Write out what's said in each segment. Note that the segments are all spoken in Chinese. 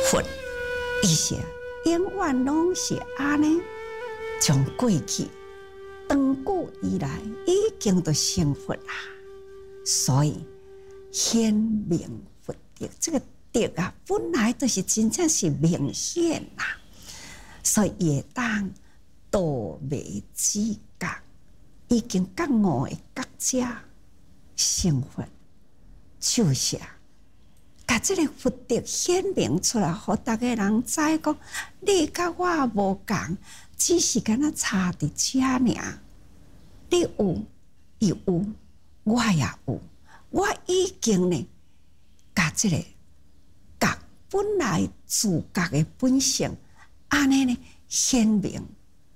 佛伊是永远拢是安尼，从过去长久以来已经都成佛啦，所以显明佛德，这个德啊，本来就是真正是明显啦，所以也当度未知觉，已经觉悟的觉者成佛，就是把这个福德显明出来，让大家人知讲，你甲我无共，只是敢若差伫遮尔。你有，伊有，我也有，我已经呢，把这个觉本来自觉的本性，安尼呢显明。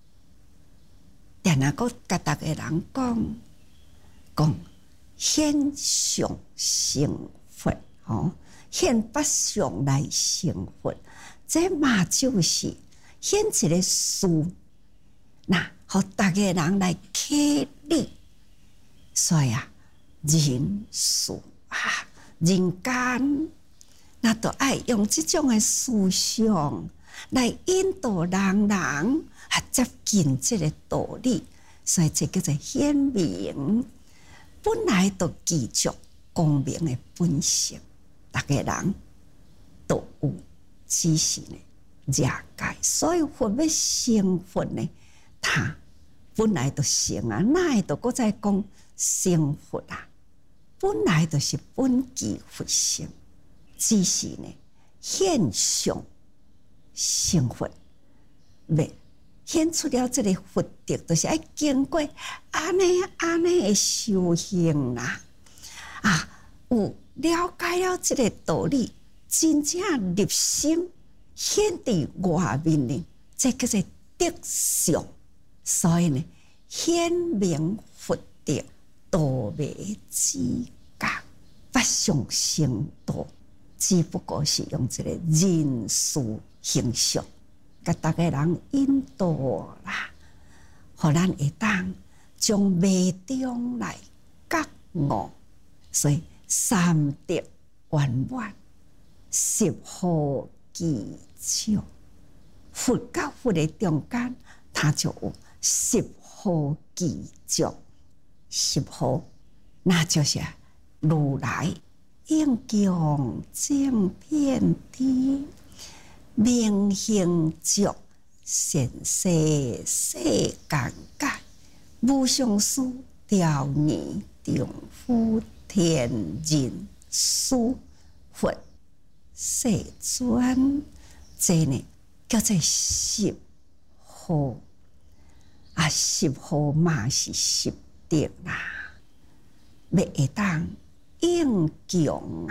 然后甲大家人讲显相成佛，显八相来成佛，这嘛就是显一个事，那互大家人来启立。所以人事人间，那都爱用这种的思想来引导人接近这个道理，所以这叫做显明。本来就具足光明的本性，大家人都有，只是呢了解。所以佛要成佛呢，他本来就成啊，哪会就搁再讲成佛啊？本来就是本具佛性，只是呢现象成佛，未显出了这个佛德，就是要经过安尼的修行啦。有了解了这个道理，真正入心，显伫外面呢，这叫做德相。所以呢，显明佛德，度未知觉，八相成道，只不过是用这个人事形象，甲大家人引导啦，互咱会当从迷中来觉悟。所以三德圆满，十好具足。佛甲佛的中间，它就有十好具足。十好，那就是如来应供正遍地，明行足，现世世间界，无上师调尼重夫天人师佛世尊，这呢叫做十好。十好嘛是十德啦，要会当应供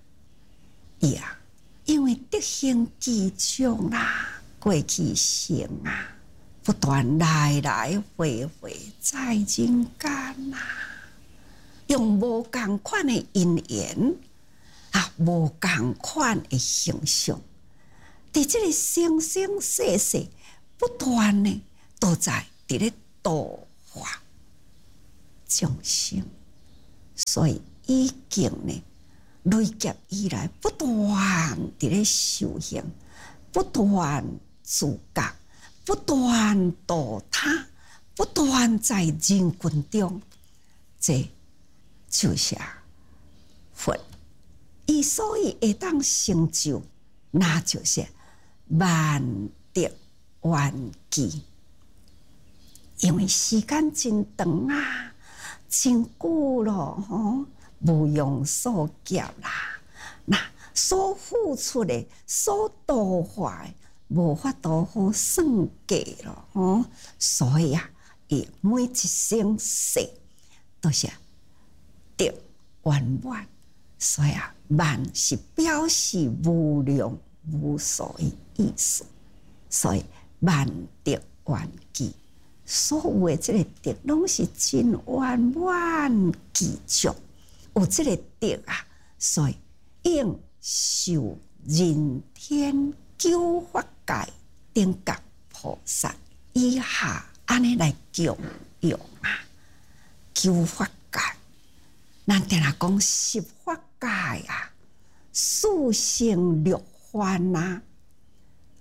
因为德行具足啦，过去成不断来回在人间用无共款的因缘无共款的形象，伫这个生生世世不断呢，都在伫咧度化众生，所以已经呢累劫以来不断伫咧修行，不断自觉，不断度他，不断在人群中，这就是佛。伊所以会当成就，那就是万德圆寂。因为时间真长真久咯，无用所劫啦。那所付出的、所度化的，无法度好算计咯。所以伊每一生世都是德圆满。所以万是表示无量无数的意思。所以万德圆寂。所有的这个德，拢是真圆满具足，有这个德所以应受人天九法界等觉菩萨以下安尼来供养九法界，咱定来讲十法界四圣六凡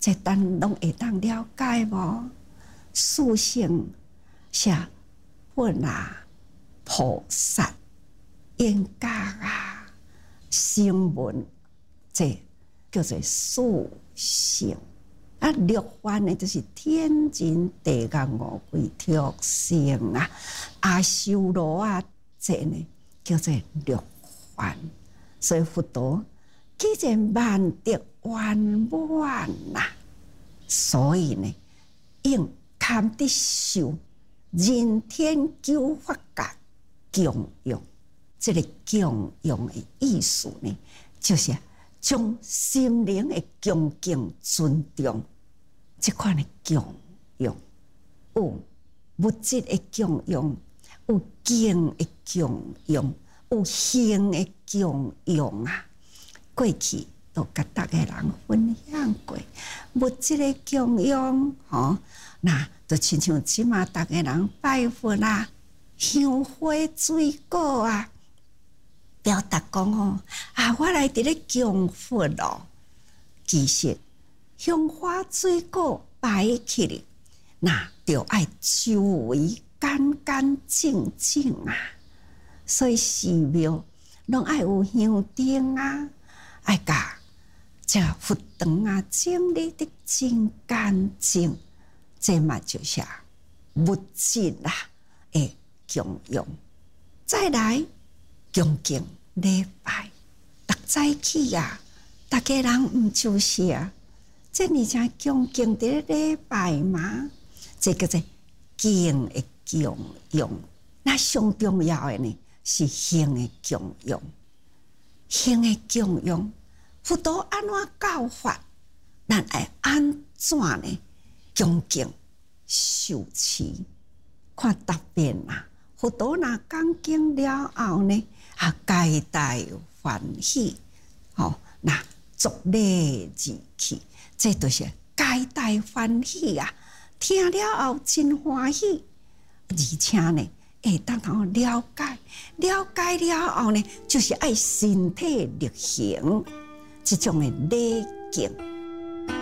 这咱拢会当了解无？四圣是佛啊、菩萨、因果啊、声闻，这叫做四圣。啊，六凡呢，就是天人地狱五鬼畜生啊，阿修罗啊，这呢叫做六凡。所以佛陀既然万德圆满呐，所以呢，应堪得受人天九法界供养。这个供养的意思呢，就是将心灵的恭敬尊重。这款的供养，有物质的供养，有敬的供养，有行的供养啊！过去都甲大家人分享过物质的供养，那就亲像即马大家人拜佛啦、香花水果啊，表达讲我来伫咧供佛咯，其实。香花水果摆起来，那就爱周围干干净净啊。所以寺庙拢爱有香灯啊，爱甲这佛堂啊整理得真干净。这嘛就是物质啦的供养。再来恭敬礼拜，逐早起啊，大家人毋就是啊？这而且恭敬的礼拜嘛，这叫做敬的供养。那上重要的呢是行的供养。行的供养，佛陀安怎教法，咱爱安怎呢？恭敬受持，看特别啦。佛陀若讲经了后呢，皆大欢喜，那作礼而去。这就是皆大欢喜啊！听了后真欢喜，而且呢，会当了解，了解了后呢，就是爱身体力行，这种的礼敬